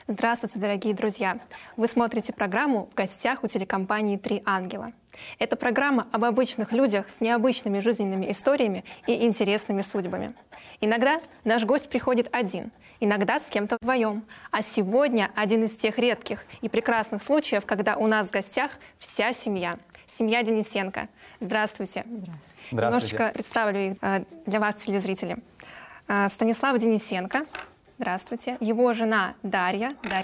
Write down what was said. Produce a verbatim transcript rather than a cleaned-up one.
Здравствуйте, дорогие друзья! Вы смотрите программу «В гостях у телекомпании «Три ангела». Это программа об обычных людях с необычными жизненными историями и интересными судьбами. Иногда наш гость приходит один, иногда с кем-то вдвоем. А сегодня один из тех редких и прекрасных случаев, когда у нас в гостях вся семья. Семья Денисенко. Здравствуйте. Здравствуйте. Немножечко представлю их для вас, телезрители. Станислав Денисенко. Здравствуйте. Его жена Дарья. Дарья.